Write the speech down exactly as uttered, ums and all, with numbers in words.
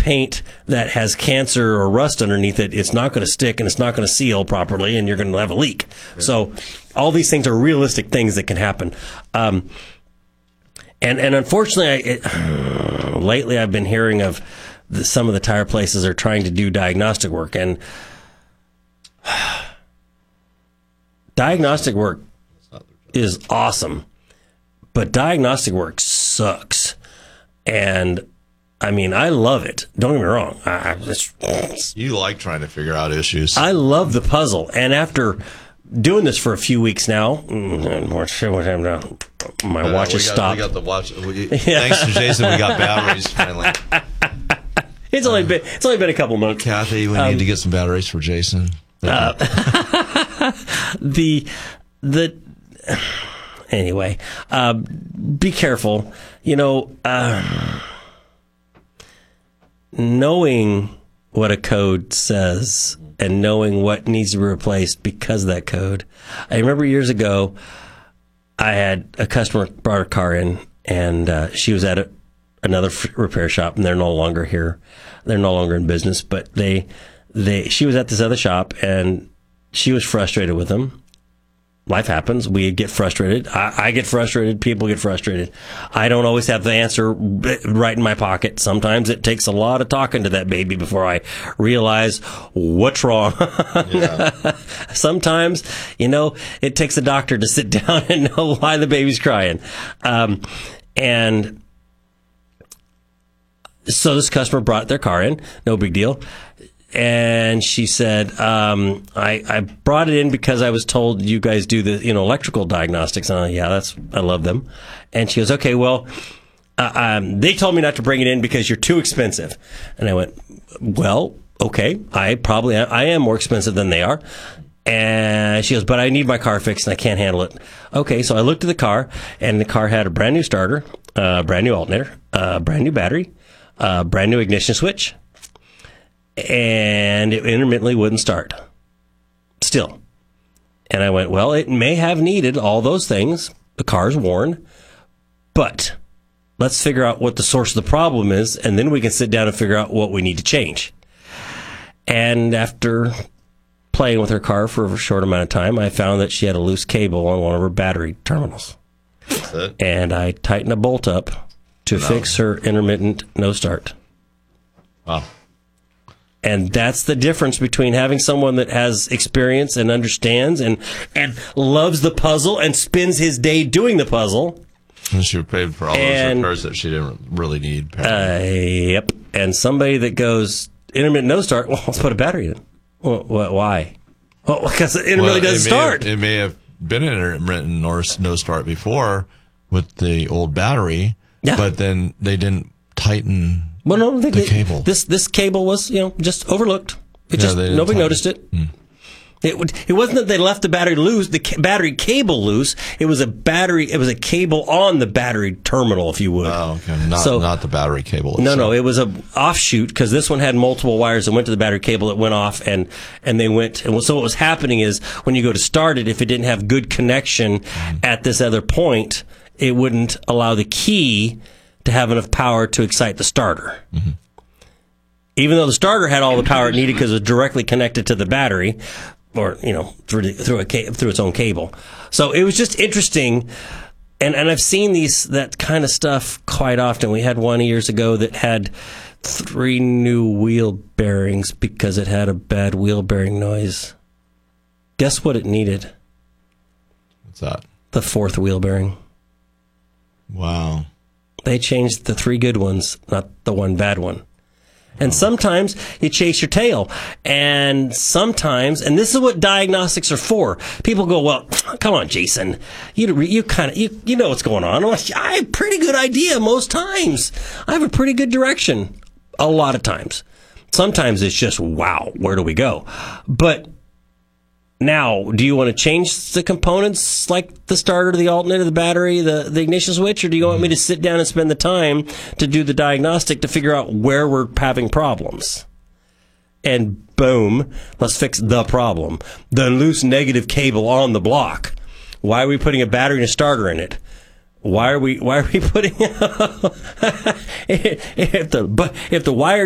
paint that has cancer or rust underneath it, it's not going to stick and it's not going to seal properly, and you're going to have a leak. Yeah. So all these things are realistic things that can happen. Um, and and unfortunately, I, it, lately I've been hearing of the, some of the tire places are trying to do diagnostic work, and diagnostic work is awesome, but diagnostic work sucks. And I mean, I love it. Don't get me wrong. I, I, it's, you like trying to figure out issues. I love the puzzle. And after doing this for a few weeks now, what happened now? My uh, watch has stopped. We got the watch. We, yeah. Thanks to Jason, we got batteries finally. It's only been it's only been a couple months. Kathy, we um, need to get some batteries for Jason. Uh, the the anyway, uh, be careful. You know, uh, knowing what a code says and knowing what needs to be replaced because of that code. I remember years ago, I had a customer brought her car in, and uh, she was at a, another f- repair shop, and they're no longer here. They're no longer in business, but they, they, she was at this other shop, and she was frustrated with them. Life happens. We get frustrated. I, I get frustrated. People get frustrated. I don't always have the answer right in my pocket. Sometimes it takes a lot of talking to that baby before I realize what's wrong. Yeah. Sometimes, you know, it takes a doctor to sit down and know why the baby's crying. Um, and so this customer brought their car in. No big deal. And she said, um, I, I brought it in because I was told you guys do the, you know, electrical diagnostics. And I'm like, yeah, that's, I love them. And she goes, okay, well, uh, um, they told me not to bring it in because you're too expensive. And I went, well, okay, I probably, I am more expensive than they are. And she goes, but I need my car fixed and I can't handle it. Okay, so I looked at the car, and the car had a brand new starter, a uh, brand new alternator, a uh, brand new battery, a uh, brand new ignition switch. And it intermittently wouldn't start. Still. And I went, well, it may have needed all those things. The car's worn. But let's figure out what the source of the problem is, and then we can sit down and figure out what we need to change. And after playing with her car for a short amount of time, I found that she had a loose cable on one of her battery terminals. That's it. And I tightened a bolt up to no. fix her intermittent no start. Wow. And that's the difference between having someone that has experience and understands and, and loves the puzzle and spends his day doing the puzzle. And she paid for all and, those repairs that she didn't really need. Uh, yep. And somebody that goes, intermittent no start, well, let's put a battery in. Well, why? Well, because it really well, doesn't it start. Have, it may have been an intermittent or no start before with the old battery, yeah. But then they didn't tighten Well, no, they, the they, cable. This this cable was, you know, just overlooked. It yeah, just nobody noticed it. Hmm. It would, it wasn't that they left the battery loose, the ca- battery cable loose. It was a battery. It was a cable on the battery terminal, if you would. Oh, okay. Not so, not the battery cable itself. No, no. It was a offshoot because this one had multiple wires that went to the battery cable that went off, and and they went. And so what was happening is when you go to start it, if it didn't have good connection mm. at this other point, it wouldn't allow the key to have enough power to excite the starter. Mm-hmm. Even though the starter had all the power it needed because it was directly connected to the battery, or, you know, through the, through a through its own cable. So it was just interesting, and and I've seen these that kind of stuff quite often. We had one years ago that had three new wheel bearings because it had a bad wheel bearing noise. Guess what it needed? What's that? The fourth wheel bearing. Wow. They changed the three good ones, not the one bad one. And sometimes you chase your tail. And sometimes, and this is what diagnostics are for. People go, well, come on, Jason. You you kind of, you, you know what's going on. I'm like, I have a pretty good idea most times. I have a pretty good direction a lot of times. Sometimes it's just, wow, where do we go? But now, do you want to change the components like the starter, the alternator, the battery, the, the ignition switch, or do you want me to sit down and spend the time to do the diagnostic to figure out where we're having problems? And boom, let's fix the problem. The loose negative cable on the block. Why are we putting a battery and a starter in it? Why are we why are we putting if the but if the wire